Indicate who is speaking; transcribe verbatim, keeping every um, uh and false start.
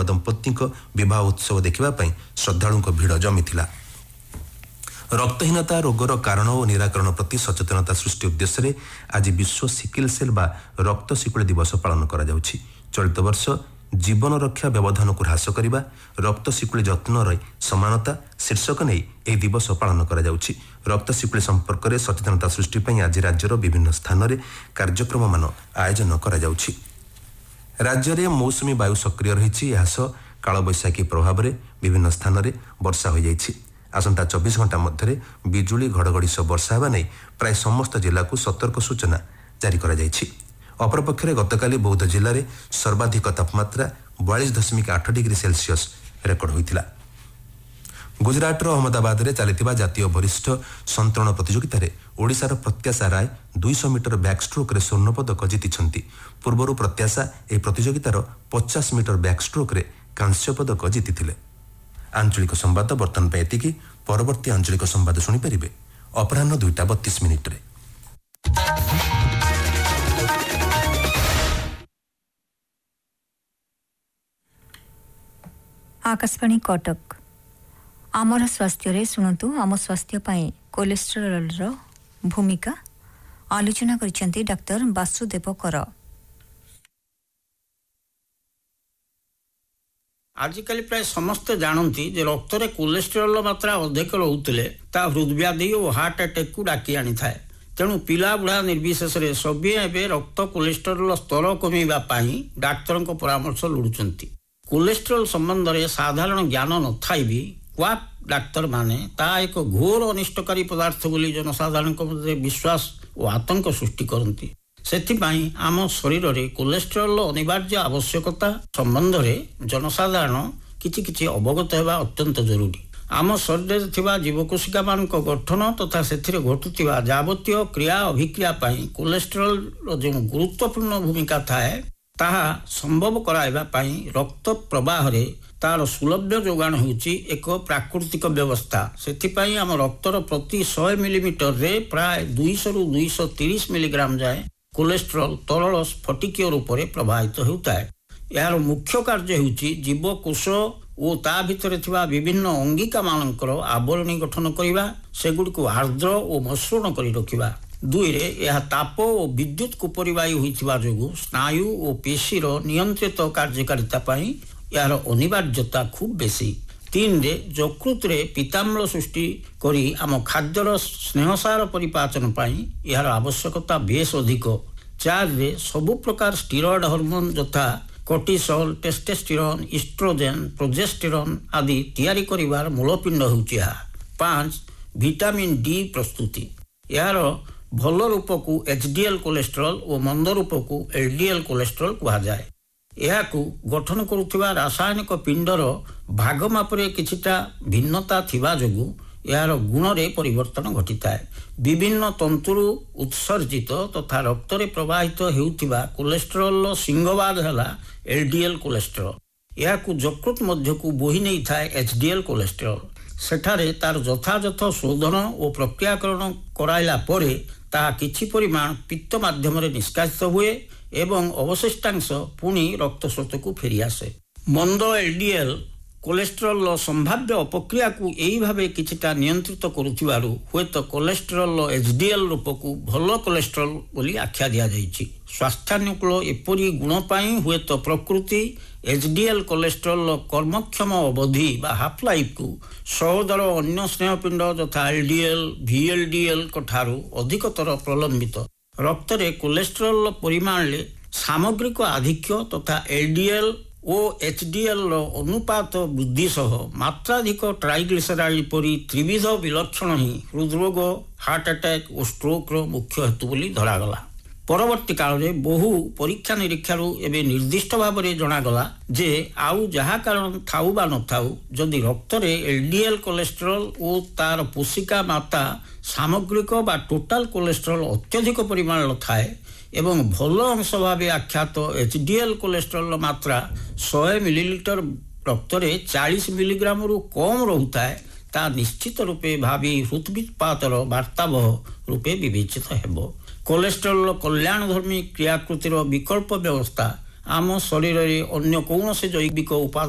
Speaker 1: नवदंपति विवाह उत्सव देखा श्रद्धालुओं भिड़ जमीथिला। रक्तहीनता रोगर कारण और निराकरण प्रति सचेतनता सृष्टि उद्देश्य आज विश्व सिकिल सेल बा रक्त शिकुड़ी दिवस पालन करा जाउछि। चलित वर्ष जीवन रक्षा व्यवधान को ह्रास करने रक्त शिकुड़ी जत्न समानता शीर्षक नहीं यह दिवस पालन करा जाउछि। रक्त शिकुड़ी संपर्क में सचेतनता सृष्टि आज राज्यर विभिन्न स्थान में कार्यक्रम मान आयोजन करा जाउछि। राज्य में मौसुमी वायु सक्रिय रही कालबैशाखी प्रभाव में विभिन्न स्थान में वर्षा हो जाइछि। आसंता चौबीस घंटा मध्य बिजुली घड़घड़ी सह वर्षा होगा नहीं प्राय समस्त जिला को सतर्क सूचना जारी करा जाइछि। अपरपक्षे गतकाली बौद्ध जिले में सर्वाधिक तापमात्रा बयालीस दशमिक आठ डिग्री सेल्सियस रेकर्ड होता। गुजरातर अहमदाबाद में चलता जातीय वरिष्ठ संतरण प्रतियोगिता में ओडिशार प्रत्याशा राय दो सौ मीटर बैकस्ट्रोक स्वर्ण पदक जीति। पूर्वर प्रत्याशा यह प्रतियोगितार पचास मीटर बैकस्ट्रोक कांस्य पदक जीति। आंचलिक संवाद बर्तमान एतिकी। परवर्ती आंचलिक संवाद शुणिपारे अपराह्न दुईटा बत्तीस मिनिट रे।
Speaker 2: आकाशवाणी कटक आमर स्वास्थ्य रे शुणु आम स्वास्थ्य पाई कोलेस्टेरोल रो भूमिका आलोचना करिसेंती डॉक्टर वासुदेव कर।
Speaker 3: आजिकल प्राय समस्ते जानती जे रक्त रे कोलेस्टेरोल मात्रा अधिक रोते ता हृदव्याधि और हार्ट अटैक को डाकी आनी थाए। तेणु पिला बुढ़ा निर्विशेष सभी एवं रक्त कोलेस्टेरोल स्तर कमेवा डाक्तर परामर्श लोड़ुंट। कोलेस्टेरोल संबंध में साधारण ज्ञान न थाई भी क्वाक डाक्तर माने ता एक घोर अनिष्टकारी पदार्थ बोली जनसाधारण मध्य विश्वास और आतंक सृष्टि करती। सेथिपाई आम शरीर में कोलेस्टेरोल अनिवार्य आवश्यकता संबंध में जनसाधारण किछि किछि अवगत होगा अत्यंत जरूरी। आम शरीर थिबा जीवकोशिका मान गठन तथा से घटुवा जावतीय क्रिया अभिक्रिया पाई कोलेस्टेरोल जो गुरुत्वपूर्ण भूमिका थाए ताहा संभव कराइबा पाई रक्त प्रवाह रे तार सुलभ्य जोगाण होउची एक प्राकृतिक व्यवस्था। सेथिपाई आम रक्तर प्रति सौ मिलीमीटर रे प्राय दो सौ रु दो सौ तीस मिलीग्राम जाए कोलेस्टेरोल तरल स्फटिकीय रूप में प्रवाहित होता है। यार मुख्य कार्य होउची जीवकोश और ता भितर थिबा विभिन्न अंगिका मानकर आवरणी गठन करिबा, सेगुडी को आर्द्र और मसृण करी रखिबा। दुई रे यह ताप और विद्युत को परिवाही होइथिबा जोगु स्नायु और पेशीर नियंत्रित कार्यकारिता पाई यार अनिवार्यता खूब बेसी। तीन रे यकृत रे पीताम्ल सृष्टि करी आम खाद्यर स्नेहसार परिपाचन पाई यार आवश्यकता बेस अधिक। चार रे सबु प्रकार स्टीरॉयड हार्मोन यथा कोर्टिसोल, टेस्टोस्टेरोन, इस्ट्रोजेन, प्रोजेस्टेरोन आदि तैयारी करिवार मूलपिंड होउची। पांच विटामिन डी प्रस्तुति यार भल रूप को एचडीएल कोलेस्टेरोल और मंद रूप को एलडीएल कोलेस्टेरोल कहा जाए। यह गठन करुवा रासायनिक पिंडर भाग मापरे किछिटा भिन्नता थिबा जोगु यार गुण रे परिवर्तन घटी थाए। विभिन्न तंतुरु उत्सर्जित तथा रक्त रे प्रवाहित हेउथिबा कोलेस्टेरोल सिंहभाग हला एलडीएल कोलेस्टेरोल। यह यकृत मध्य को बोही नहीं थाए एचडीएल कोलेस्टेरोल। सेठारे तार यथायथ शोधन और प्रक्रियाकरण कराइला परे ता किछि परिमाण पित्त माध्यम रे निष्कासित हुए एवं अवशिष्टांश पुणी रक्त स्रोत को फेरी आसे। मंद एलडीएल कोलेस्टेरोल संभाव्य अपक्रिया को यही भावे किछिटा नियंत्रित करुथिबारु हुएत कोलेस्टेरोल एचडीएल रूप को भल कोलेस्टेरोल बोली आख्या दिया जाइछि। स्वास्थ्यानुकूल एपरी गुण पाई हुएत प्रकृति एचडीएल कोलेस्टेरोल कर्मक्षम अवधि बा हाफ लाइफ को सहोदर अन्य स्नेहपिंड तथा एलडीएल वीएलडीएल ठारू अधिकतर प्रलंबित। रक्त रे कोलेस्टेरोल परिमाण ले सामग्रिक आधिक्य तथा एलडीएल और एचडीएल अनुपात वृद्धि सह मात्राधिक ट्राइग्लिसराइड परी त्रिविध विलक्षण ही हृदरोग, हार्ट अटैक और स्ट्रोक रो मुख्य हेतु बोली धरागला। परवर्ती काल में बहु परीक्षा निरीक्षारू एवं निर्दिष्ट भाव में जनागला जे आउ जहा कारण थाउ बा न थाउ जदि रक्त रे एलडीएल कोलेस्टेरोल और तार पोषिका मात्रा सामग्रिक बा टोटाल कोलेस्टेरोल अत्यधिक परिमाण थाए एवं भल अंश भाव आख्यात एचडीएल कोलेस्टेरोल मात्रा सौ मिलीलीटर रक्त रे चालीस मिलीग्राम रु कम रोता है ता निश्चित रूपे भावी हृदविपातर वार्तावह रूपे विवेचित हेबो। कोलेस्टेरोल कल्याणधर्मी क्रियाकृतिर विकल्प व्यवस्था आम शरीर रे अन्य कौन से जैविक उपादान